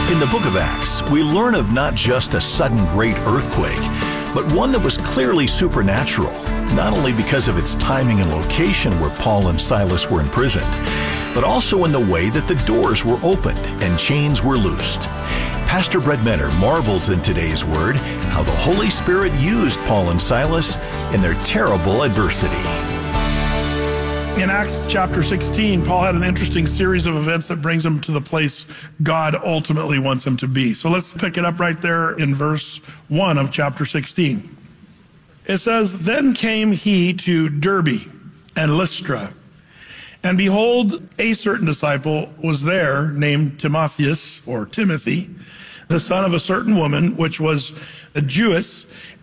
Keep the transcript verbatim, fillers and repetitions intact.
In the book of Acts, we learn of not just a sudden great earthquake, but one that was clearly supernatural, not only because of its timing and location where Paul and Silas were imprisoned, but also in the way that the doors were opened and chains were loosed. Pastor Brett Menner marvels in today's Word how the Holy Spirit used Paul and Silas in their terrible adversity. In Acts chapter sixteen, Paul had an interesting series of events that brings him to the place God ultimately wants him to be. So let's pick it up right there in verse one of chapter sixteen. It says, "Then came he to Derbe and Lystra, and behold, a certain disciple was there named Timotheus, or Timothy, the son of a certain woman, which was a Jewess,